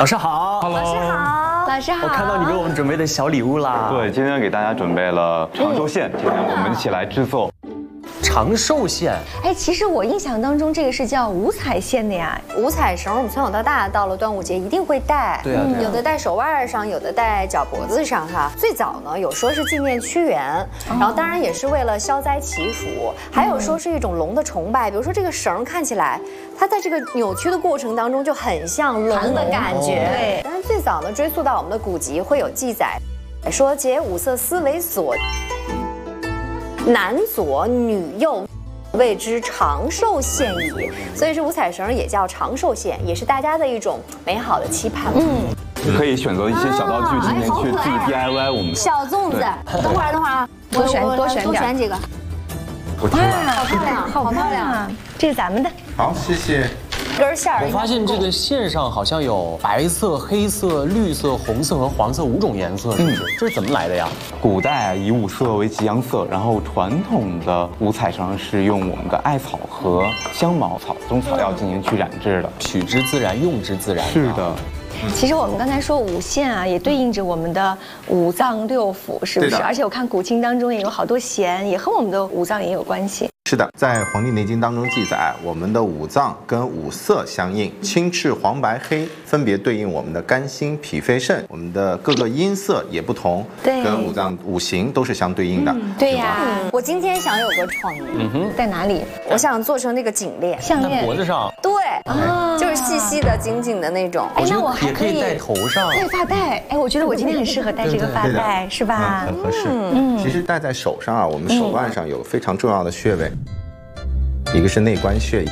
老师好， 老师好，老师好。 我看到你给我们准备的小礼物啦。 对，今天给大家准备了长寿线，今天我们一起来制作。 长寿线， 哎，其实我印象当中这个是叫五彩线的呀。 五彩绳，我们从小到大到了端午节一定会戴。 对啊， 有的戴手腕上，有的戴脚脖子上哈。最早呢，有说是纪念屈原，然后当然也是为了消灾祈福，还有说是一种龙的崇拜。比如说这个绳看起来，它在这个扭曲的过程当中就很像龙的感觉。对，但是最早呢，追溯到我们的古籍会有记载，说结五色丝为锁。男左女右，谓之长寿线矣。所以是五彩绳也叫长寿线，也是大家的一种美好的期盼。 你可以选择一些小道具，今天去自己 DIY 我们小粽子。等会儿啊， 多选几个。 我听了， 好漂亮，好漂亮， 这是咱们的。 好，谢谢。 根线儿。 我发现这个线上好像有白色、黑色、绿色、红色和黄色5种颜色，这是怎么来的呀？ 古代以五色为吉阳色，然后传统的五彩绳是用我们的艾草和香茅草这种草药进行去染制的， 取之自然，用之自然。 是的。 其实我们刚才说五线啊，也对应着我们的五脏六腑，是不是？而且我看古今当中也有好多弦，也和我们的五脏也有关系。 是的，在《黄帝内经》当中记载，我们的五脏跟五色相应，青赤黄白黑分别对应我们的肝心脾肺肾，我们的各个音色也不同， 对， 跟五脏五行都是相对应的。 对呀， 我今天想有个创意， 在哪里？ 我想做成那个颈链、 项链， 脖子上。 对，就是细细的、紧紧的那种。 哎，那我还可以戴头上， 戴发带。哎，我觉得我今天很适合戴这个发带，是吧？ 很合适。其实戴在手上啊，我们手腕上有非常重要的穴位。一个是内关穴，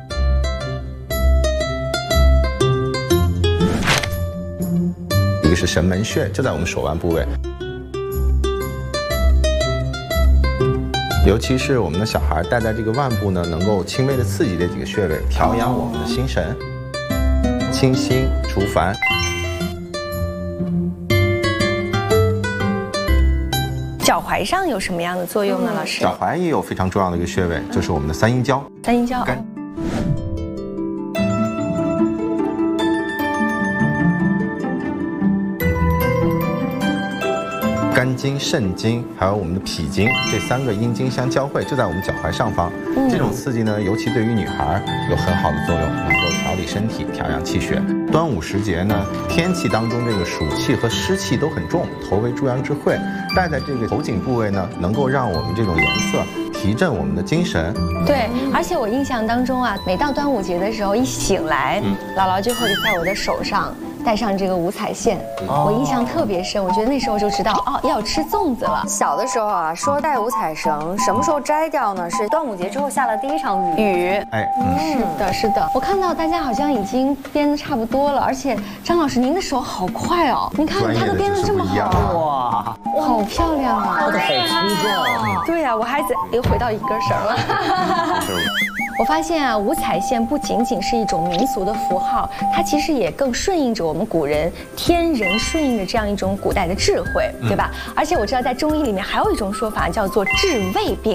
一个是神门穴，就在我们手腕部位。尤其是我们的小孩戴在这个腕部呢，能够轻微的刺激这几个穴位，调养我们的心神，清心除烦。 脚踝上有什么样的作用呢，老师？ 脚踝也有非常重要的一个穴位，就是我们的三阴交。 三阴交。 肝经、肾经，还有我们的脾经，这3个阴经相交汇，就在我们脚踝上方。这种刺激呢，尤其对于女孩有很好的作用，能够调理身体、调养气血。端午时节呢，天气当中这个暑气和湿气都很重，头为诸阳之会，戴在这个头颈部位呢，能够让我们这种颜色提振我们的精神。 对，而且我印象当中啊，每到端午节的时候，一醒来，姥姥就会在我的手上戴上这个五彩线，我印象特别深。我觉得那时候就知道哦，要吃粽子了。 小的时候啊，说戴五彩绳，什么时候摘掉呢？是端午节之后下了第一场雨。 哎， 是的，是的。我看到大家好像已经编得差不多了，而且张老师您的手好快哦，您看他都编得这么好，哇，好漂亮啊， 做的好粗壮。 对呀，我还又回到一根绳了。我发现啊，五彩线不仅仅是一种民俗的符号，它其实也更顺应着我们古人天人顺应的这样一种古代的智慧，对吧？而且我知道在中医里面还有一种说法叫做治胃病。